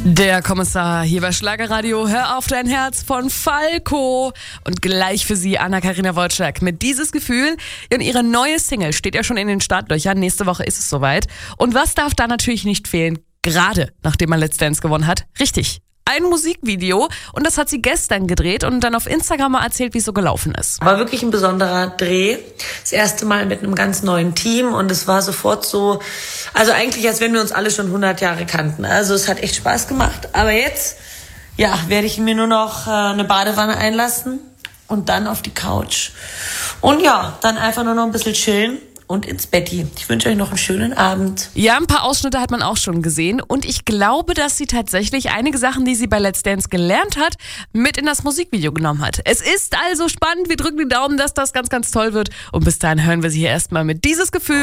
Der Kommissar hier bei Schlagerradio. Hör auf dein Herz von Falco. Und gleich für Sie Anna-Karina Wojcik mit Dieses Gefühl. Und ihre neue Single steht ja schon in den Startlöchern. Nächste Woche ist es soweit. Und was darf da natürlich nicht fehlen? Gerade nachdem man Let's Dance gewonnen hat. Richtig. Ein Musikvideo, und das hat sie gestern gedreht und dann auf Instagram mal erzählt, wie es so gelaufen ist. War wirklich ein besonderer Dreh. Das erste Mal mit einem ganz neuen Team und es war sofort so, also eigentlich, als wenn wir uns alle schon 100 Jahre kannten. Also es hat echt Spaß gemacht. Aber jetzt, ja, werde ich mir nur noch eine Badewanne einlassen und dann auf die Couch. Und ja, dann einfach nur noch ein bisschen chillen. Und ins Betti. Ich wünsche euch noch einen schönen Abend. Ja, ein paar Ausschnitte hat man auch schon gesehen. Und ich glaube, dass sie tatsächlich einige Sachen, die sie bei Let's Dance gelernt hat, mit in das Musikvideo genommen hat. Es ist also spannend. Wir drücken die Daumen, dass das ganz, ganz toll wird. Und bis dahin hören wir sie hier erstmal mit Dieses Gefühl.